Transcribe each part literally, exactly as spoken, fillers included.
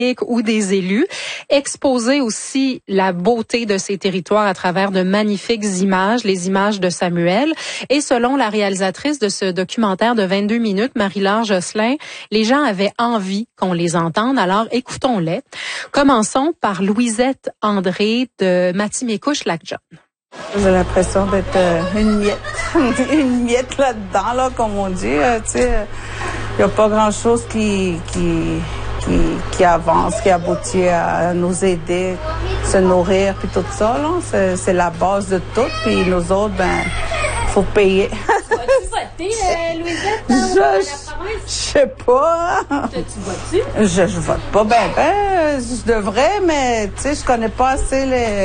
ou des élus, exposer aussi la beauté de ces territoires à travers de magnifiques images, les images de Samuel. Et selon la réalisatrice de ce documentaire de vingt-deux minutes, Marie-Laure Josselin, les gens avaient envie qu'on les entende, alors écoutons-les. Commençons par Louisette André de Matimekouche-Lac-John. J'ai l'impression d'être euh, une miette, une miette là-dedans, là, comme on dit. Euh, tu sais, il n'y a pas grand-chose qui, qui, qui, qui avance, qui aboutit à nous aider, se nourrir, puis tout ça, là. C'est, c'est la base de tout, puis nous autres, ben, faut payer. Vas-tu voter, euh, Louisette, dans je, la province? Je sais pas. Tu votes-tu? Je, je vote pas, ben, ben, je devrais, mais, tu sais, je connais pas assez les...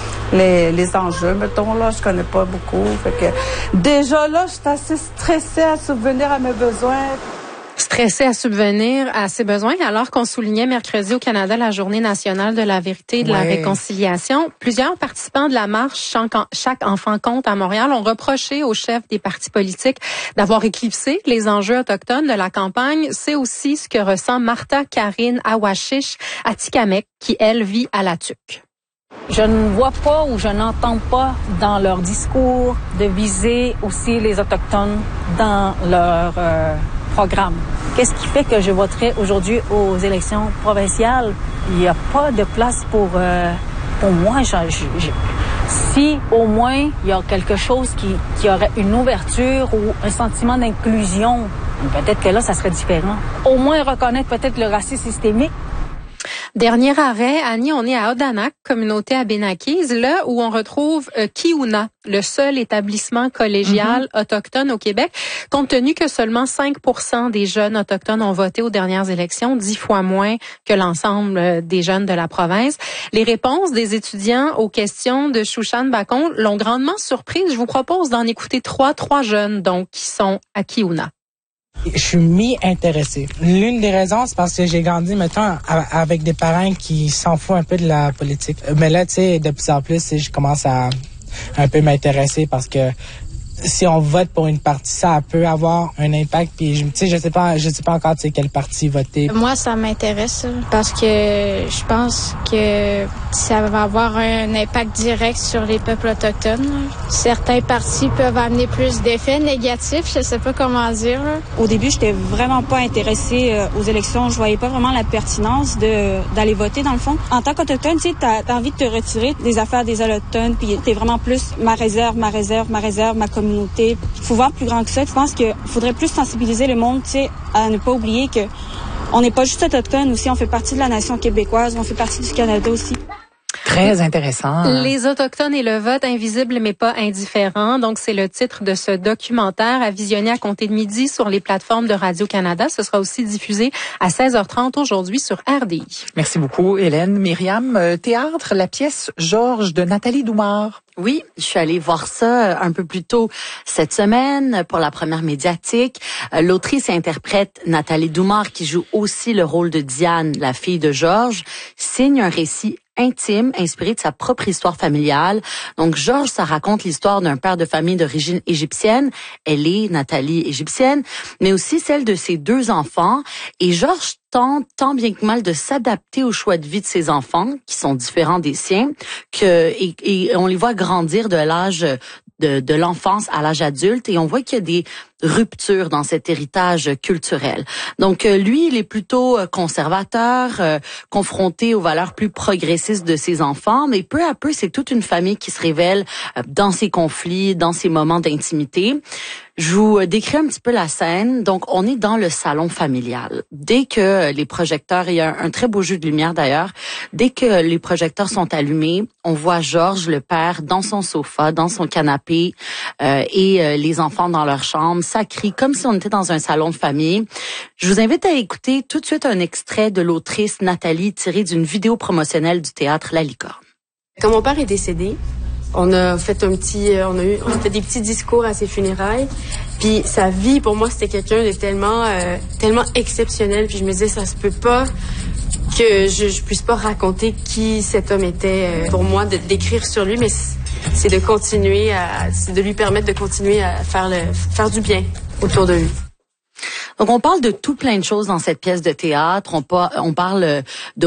Les, les enjeux, mettons, là, je connais pas beaucoup. Fait que déjà là, je suis assez stressée à subvenir à mes besoins. Stressée à subvenir à ses besoins, alors qu'on soulignait mercredi au Canada la Journée nationale de la vérité et de ouais. la réconciliation. Plusieurs participants de la marche Chaque, chaque enfant compte à Montréal ont reproché aux chefs des partis politiques d'avoir éclipsé les enjeux autochtones de la campagne. C'est aussi ce que ressent Martha Karine Awashish Atikamek, qui, elle, vit à La Tuque. Je ne vois pas ou je n'entends pas dans leur discours de viser aussi les Autochtones dans leur euh, programme. Qu'est-ce qui fait que je voterai aujourd'hui aux élections provinciales? Il n'y a pas de place pour, euh, pour moi. Je, je, je, si au moins il y a quelque chose qui, qui aurait une ouverture ou un sentiment d'inclusion, peut-être que là, ça serait différent. Au moins reconnaître peut-être le racisme systémique. Dernier arrêt, Annie, on est à Odanak, communauté abénaquise, là où on retrouve euh, Kiuna, le seul établissement collégial mm-hmm. autochtone au Québec. Compte tenu que seulement cinq pour cent des jeunes autochtones ont voté aux dernières élections, dix fois moins que l'ensemble des jeunes de la province. Les réponses des étudiants aux questions de Chouchane Bacon l'ont grandement surprise. Je vous propose d'en écouter trois, trois jeunes donc qui sont à Kiuna. Je suis mi-intéressé. L'une des raisons, c'est parce que j'ai grandi, mettons, avec des parents qui s'en foutent un peu de la politique. Mais là, tu sais, de plus en plus, je commence à un peu m'intéresser parce que si on vote pour une partie, ça peut avoir un impact. Puis, tu sais, je sais pas, je sais pas encore, tu sais, quelle partie voter. Moi, ça m'intéresse parce que je pense que ça va avoir un impact direct sur les peuples autochtones. Certains partis peuvent amener plus d'effets négatifs, je sais pas comment dire. Au début, j'étais vraiment pas intéressée aux élections. Je voyais pas vraiment la pertinence de d'aller voter, dans le fond. En tant qu'Autochtone, tu sais, t'as, t'as envie de te retirer des affaires des Autochtones, puis t'es vraiment plus ma réserve, ma réserve, ma réserve, ma communauté. Il faut voir plus grand que ça. Je pense qu'il faudrait plus sensibiliser le monde, tu sais, à ne pas oublier que on n'est pas juste autochtone aussi, on fait partie de la nation québécoise, on fait partie du Canada aussi. Très intéressant. Les Autochtones et le vote, invisible mais pas indifférent. Donc, c'est le titre de ce documentaire à visionner à compter de midi sur les plateformes de Radio-Canada. Ce sera aussi diffusé à seize heures trente aujourd'hui sur R D I. Merci beaucoup, Hélène. Myriam, euh, théâtre, la pièce Georges de Nathalie Doumard. Oui, je suis allée voir ça un peu plus tôt cette semaine pour la première médiatique. L'autrice et interprète Nathalie Doumard, qui joue aussi le rôle de Diane, la fille de Georges, signe un récit intime, inspiré de sa propre histoire familiale. Donc, Georges, ça raconte l'histoire d'un père de famille d'origine égyptienne. Elle est, Nathalie, égyptienne, mais aussi celle de ses deux enfants. Et Georges tente tant bien que mal de s'adapter au choix de vie de ses enfants, qui sont différents des siens, que et, et on les voit grandir de l'âge de, de l'enfance à l'âge adulte, et on voit qu'il y a des rupture dans cet héritage culturel. Donc lui, il est plutôt conservateur, euh, confronté aux valeurs plus progressistes de ses enfants, mais peu à peu, c'est toute une famille qui se révèle euh, dans ses conflits, dans ses moments d'intimité. Je vous décris un petit peu la scène. Donc, on est dans le salon familial. Dès que les projecteurs, il y a un, un très beau jeu de lumière d'ailleurs, dès que les projecteurs sont allumés, on voit Georges, le père, dans son sofa, dans son canapé, euh, et euh, les enfants dans leur chambre. Ça crie comme si on était dans un salon de famille. Je vous invite à écouter tout de suite un extrait de l'autrice Nathalie tiré d'une vidéo promotionnelle du théâtre La Licorne. Quand mon père est décédé, on a fait un petit, on a eu, on a fait des petits discours à ses funérailles. Puis sa vie, pour moi, c'était quelqu'un de tellement, euh, tellement exceptionnel. Puis je me disais, ça se peut pas que je, je puisse pas raconter qui cet homme était. Euh, pour moi, de d'écrire sur lui, mais c'est de continuer à, c'est de lui permettre de continuer à faire le, faire du bien autour de lui. Donc, on parle de tout plein de choses dans cette pièce de théâtre. On, on parle de